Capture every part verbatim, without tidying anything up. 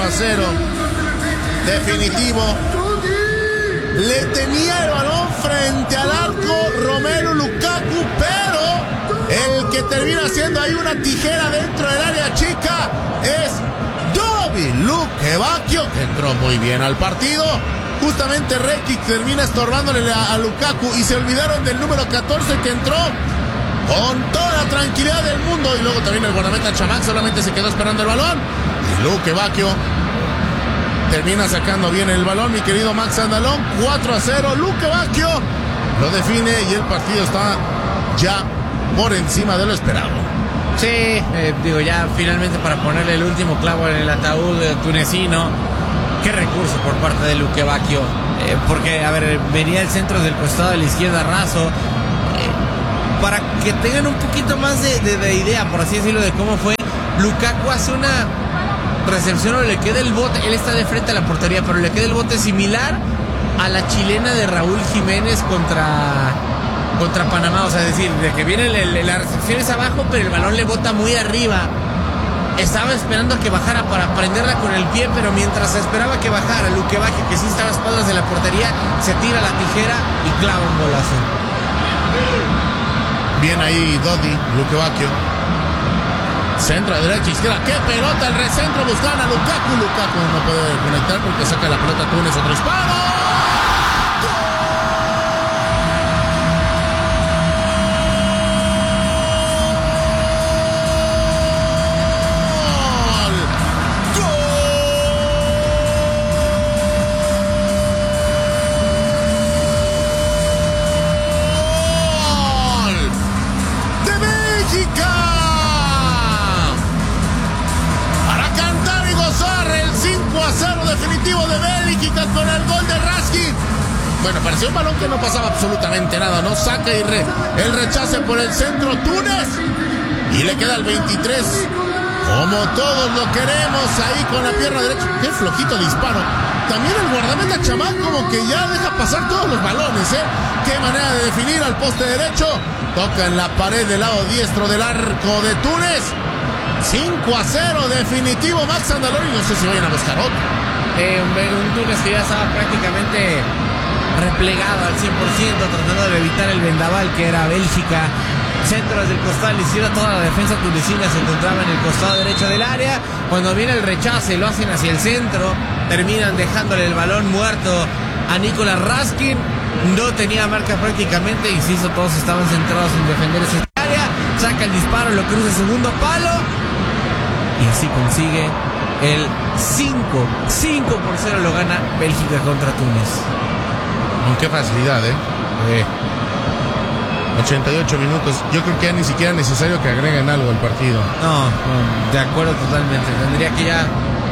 cero. Definitivo. Le tenía el balón frente al arco Romelu Lukaku, pero el que termina haciendo ahí una tijera dentro del área chica es Dovi Lukebakio, que entró muy bien al partido. Justamente Rekic termina estorbándole a, a Lukaku y se olvidaron del número catorce que entró con toda la tranquilidad del mundo. Y luego también el guardameta Chamac solamente se quedó esperando el balón. Y Lukebakio termina sacando bien el balón, mi querido Max Andalón. Cuatro a cero, Lukebakio lo define y el partido está ya por encima de lo esperado. Sí, eh, digo ya finalmente para ponerle el último clavo en el ataúd tunecino. Qué recurso por parte de Lukebakio, eh, porque a ver, venía el centro del costado de la izquierda raso, eh, para que tengan un poquito más de, de, de idea, por así decirlo, de cómo fue. Lukaku hace una recepción o le queda el bote, él está de frente a la portería, pero le queda el bote similar a la chilena de Raúl Jiménez contra contra Panamá, o sea, es decir, de que viene el, el, la recepción es abajo, pero el balón le bota muy arriba. Estaba esperando a que bajara para prenderla con el pie, pero mientras esperaba que bajara, Lukebakio, que sí estaba a espaldas de la portería, se tira la tijera y clava un golazo. Bien ahí Dodi Lukebakio. Centro a derecha, izquierda. ¡Qué pelota! El recentro buscaban a Lukaku. Lukaku no puede conectar porque saca la pelota Túnez. Otro disparo. Definitivo de Bélgica con el gol de Raskin. Bueno, pareció un balón que no pasaba absolutamente nada, ¿no? Saca y re, el rechace por el centro Túnez. Y le queda el veintitrés. Como todos lo queremos, ahí con la pierna derecha. Qué flojito disparo. También el guardameta Chamac como que ya deja pasar todos los balones, ¿eh? Qué manera de definir al poste derecho. Toca en la pared del lado diestro del arco de Túnez. cinco a cero, definitivo Max Andalón, y no sé si vayan a buscar otro. Eh, un, un Túnez que ya estaba prácticamente replegado al cien por ciento, tratando de evitar el vendaval que era Bélgica. Centro desde el costado izquierdo, toda la defensa tunecina se encontraba en el costado derecho del área. Cuando viene el rechace, lo hacen hacia el centro, terminan dejándole el balón muerto a Nicolas Raskin. No tenía marca prácticamente, insisto, todos estaban centrados en defender esa área. Saca el disparo, lo cruza el segundo palo y así consigue el cinco por cero, lo gana Bélgica contra Túnez. Con qué facilidad, ¿eh? eh. ochenta y ocho minutos. Yo creo que ya ni siquiera es necesario que agreguen algo al partido. No, no, de acuerdo totalmente. Tendría que ya,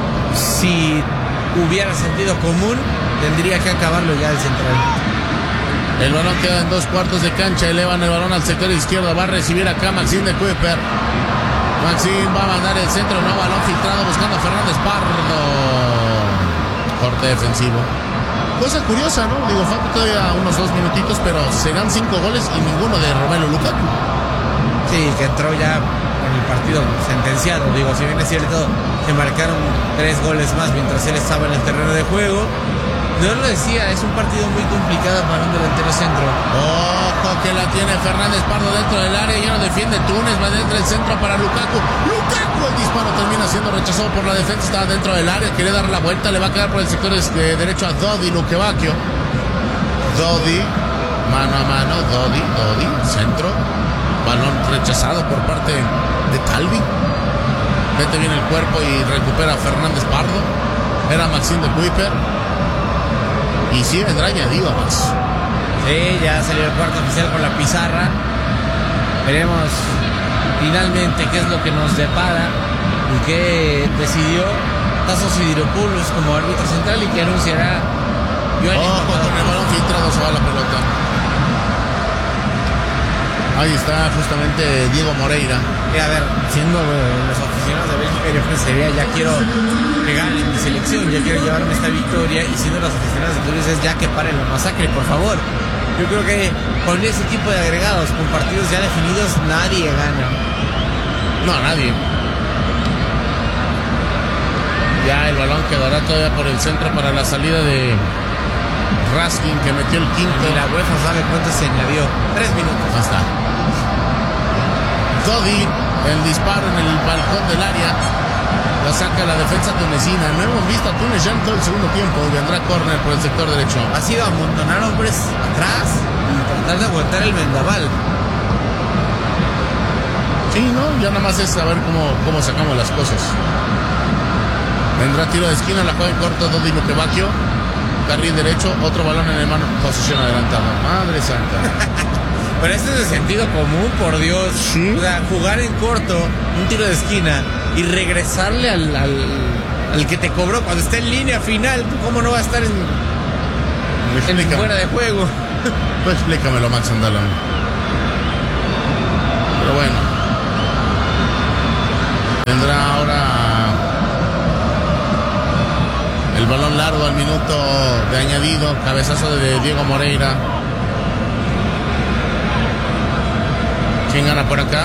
si hubiera sentido común, tendría que acabarlo ya el central. El balón queda en dos cuartos de cancha. Elevan el balón al sector izquierdo. Va a recibir acá Maxime de Kuiper. Maxime va a mandar el centro, no, balón filtrado buscando a Fernández Pardo. Corte defensivo. Cosa curiosa, ¿no? Digo, falta todavía unos dos minutitos, pero se dan cinco goles y ninguno de Romelu Lukaku. Sí, que entró ya con el partido sentenciado. Digo, si bien es cierto, se marcaron tres goles más mientras él estaba en el terreno de juego. Yo lo decía, es un partido muy complicado para un delantero centro. Ojo que la tiene Fernández Pardo dentro del área, ya no defiende Túnez, va dentro del centro para Lukaku. Lukaku, el disparo termina siendo rechazado por la defensa, estaba dentro del área, quiere dar la vuelta, le va a quedar por el sector de derecho a Dodi Lukebakio. Dodi, mano a mano, Dodi, Dodi, centro, balón rechazado por parte de Talvi. Mete bien el cuerpo y recupera a Fernández Pardo. Era Maxime de Kuiper. Y sí vendrá añadido más. Sí, ya salió el cuarto oficial con la pizarra. Veremos finalmente qué es lo que nos depara y qué decidió Tasos Sidiropoulos como árbitro central y que anunciará. Ojo, con el balón filtrado se va la pelota. Ahí está justamente Diego Moreira. Y a ver, siendo eh, los aficionados de Bélgica, yo pensaría, ya quiero pegar en mi selección, ya quiero llevarme esta victoria, y siendo los aficionados de Toulouse es ya que paren la masacre, por favor. Yo creo que con ese tipo de agregados, con partidos ya definidos, nadie gana. No, nadie. Ya el balón quedará todavía por el centro para la salida de Raskin, que metió el quinto. Y la UEFA sabe cuánto se añadió. Tres minutos. Ahí está. Dodi, el disparo en el balcón del área. La saca la defensa tunecina. No hemos visto a Túnez ya en todo el segundo tiempo. Vendrá córner por el sector derecho. Ha sido amontonar hombres atrás y tratar de aguantar el vendaval. Sí, ¿no? Ya nada más es saber cómo, cómo sacamos las cosas. Vendrá tiro de esquina, la juega en corto Dodi Lukebakio. Carril derecho, otro balón en el mano. Posición adelantada. Madre santa. Pero este es de sentido común, por Dios. ¿Sí? O sea, jugar en corto, un tiro de esquina y regresarle al, al, al que te cobró cuando está en línea final. ¿Cómo no va a estar en, en fuera de juego? Pues explícamelo, Max Andalón. Pero bueno. Tendrá ahora el balón largo al minuto de añadido. Cabezazo de Diego Moreira. ¿Quién gana por acá?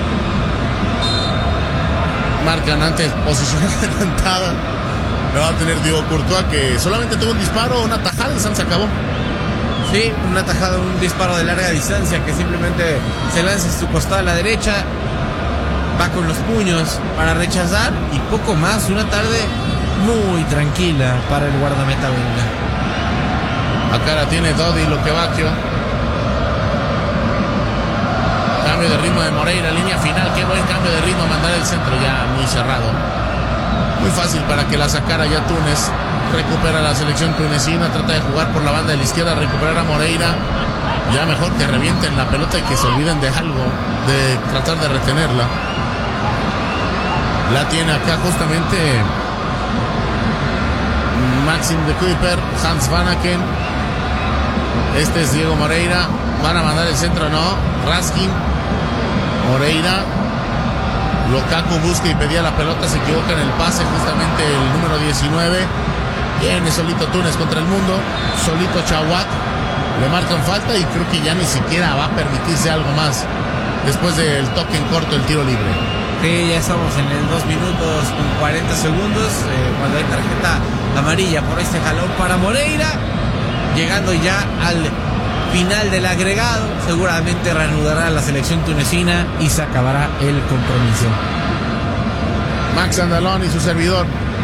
Marcan antes posición adelantada. Lo va a tener Diego Courtois, que solamente tuvo un disparo, una tajada y se acabó. Sí, una tajada, un disparo de larga distancia que simplemente se lanza en su costado a la derecha, va con los puños para rechazar y poco más. Una tarde muy tranquila para el guardameta belga. Acá la tiene Dodi Lukebakio. Cambio de ritmo de Moreira, línea final. Qué buen cambio de ritmo, mandar el centro ya muy cerrado. Muy fácil para que la sacara ya Túnez. Recupera la selección tunecina, trata de jugar por la banda de la izquierda, recuperar a Moreira. Ya mejor que revienten la pelota y que se olviden de algo, de tratar de retenerla. La tiene acá justamente Maxim de Kuyper, Hans Vanaken. Este es Diego Moreira. Van a mandar el centro, no. Raskin, Moreira. Lukaku busca y pedía la pelota, se equivoca en el pase, justamente el número diecinueve. Viene solito Túnez contra el mundo. Solito Chawat. Le marcan falta y creo que ya ni siquiera va a permitirse algo más después del toque en corto, el tiro libre. Sí, ya estamos en el dos minutos con cuarenta segundos, eh, cuando hay tarjeta amarilla por este jalón para Moreira. Llegando ya al final del agregado, seguramente reanudará la selección tunecina y se acabará el compromiso. Max Andalón y su servidor.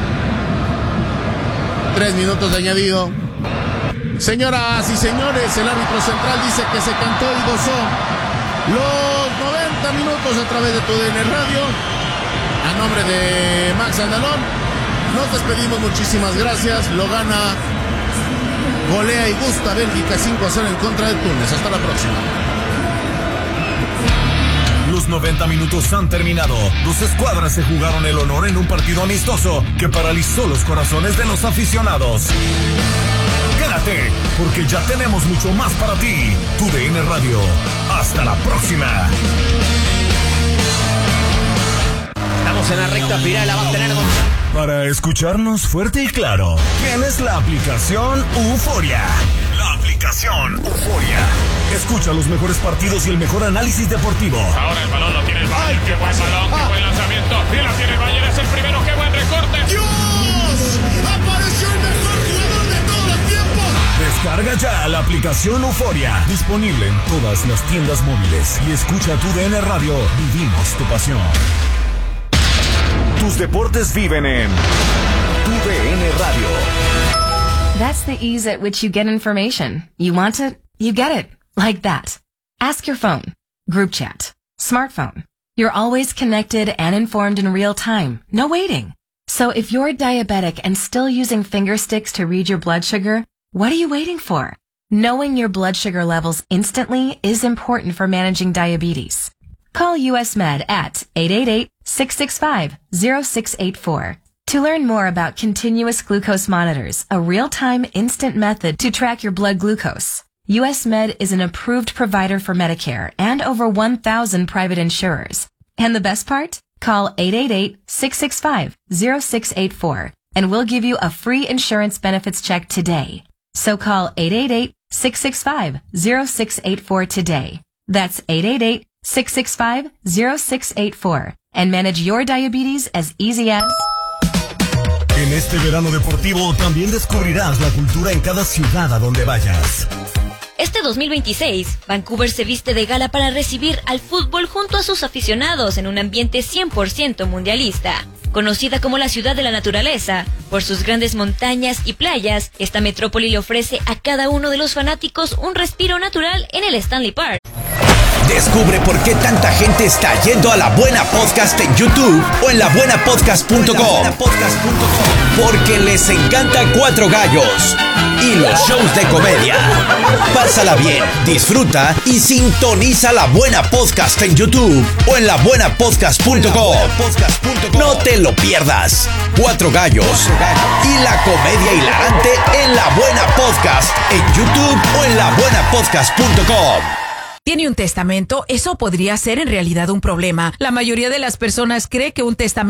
Tres minutos de añadido. Señoras y señores, el árbitro central dice que se cantó y gozó los noventa minutos a través de tu D N Radio. A nombre de Max Andalón, nos despedimos, muchísimas gracias. Lo gana, golea y gusta Bélgica cinco a cero en contra de Túnez. Hasta la próxima. Los noventa minutos han terminado. Dos escuadras se jugaron el honor en un partido amistoso que paralizó los corazones de los aficionados. Quédate, porque ya tenemos mucho más para ti. Tu D N Radio. Hasta la próxima. Estamos en la recta final, la va a tener con... Para escucharnos fuerte y claro, tienes la aplicación Euforia. La aplicación Euforia. Escucha los mejores partidos y el mejor análisis deportivo. Ahora el balón lo tiene el Bayern. Qué buen balón, qué buen lanzamiento. Y la tiene el Bayern, es el primero. Qué buen recorte. ¡Dios! ¡Apareció el mejor jugador de todos los tiempos! Descarga ya la aplicación Euforia. Disponible en todas las tiendas móviles. Y escucha tu D N Radio. Vivimos tu pasión. Tus deportes viven en tu D N Radio. That's the ease at which you get information. You want it, you get it. Like that. Ask your phone. Group chat. Smartphone. You're always connected and informed in real time. No waiting. So if you're diabetic and still using finger sticks to read your blood sugar, what are you waiting for? Knowing your blood sugar levels instantly is important for managing diabetes. Call U S Med at eight eight eight, six six five, zero six eight four. To learn more about continuous glucose monitors, a real-time instant method to track your blood glucose. U S Med is an approved provider for Medicare and over one thousand private insurers. And the best part? Call eight eight eight, six six five, zero six eight four and we'll give you a free insurance benefits check today. So call eight eight eight, six six five, zero six eight four today. That's eight eight eight, six six five, zero six eight four and manage your diabetes as easy as... En este verano deportivo también descubrirás la cultura en cada ciudad a donde vayas. Este dos mil veintiséis, Vancouver se viste de gala para recibir al fútbol junto a sus aficionados en un ambiente cien por ciento mundialista. Conocida como la ciudad de la naturaleza, por sus grandes montañas y playas, esta metrópoli le ofrece a cada uno de los fanáticos un respiro natural en el Stanley Park. Descubre por qué tanta gente está yendo a La Buena Podcast en YouTube o en la buena podcast punto com. Porque les encanta Cuatro Gallos y los shows de comedia. Pásala bien, disfruta y sintoniza La Buena Podcast en YouTube o en la buena podcast punto com. No te lo pierdas. Cuatro Gallos y la comedia hilarante en La Buena Podcast en YouTube o en la buena podcast punto com. ¿Tiene un testamento? Eso podría ser en realidad un problema. La mayoría de las personas cree que un testamento